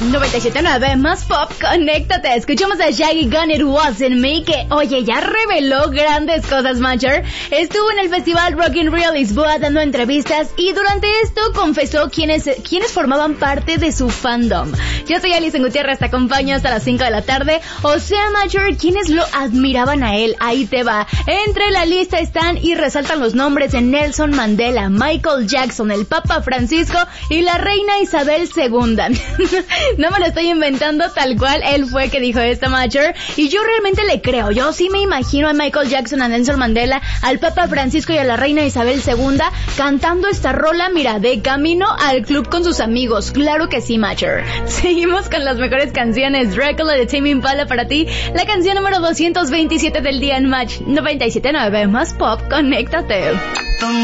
97.9 más pop, conéctate. Escuchamos a Shaggy Gun, It Wasn't Me, que, oye, ya reveló grandes cosas, Matcher. Estuvo en el festival Rock in Rio Lisboa dando entrevistas y durante esto confesó quiénes formaban parte de su fandom. Yo soy Alison Gutiérrez, te acompaño hasta las 5 de la tarde. O sea, Matcher, ¿quiénes lo admiraban a él? Ahí te va. Entre la lista están y resaltan los nombres de Nelson Mandela, Michael Jackson, el Papa Francisco y la reina Isabel II. No me lo estoy inventando, tal cual él fue que dijo esto, Matcher, y yo realmente le creo. Yo sí me imagino a Michael Jackson, a Nelson Mandela, al Papa Francisco y a la reina Isabel II cantando esta rola, mira, de camino al club con sus amigos. Claro que sí, Matcher. Seguimos con las mejores canciones. Dracula de Tame Impala para ti, la canción número 227 del día en Match 97.9 más pop, conéctate.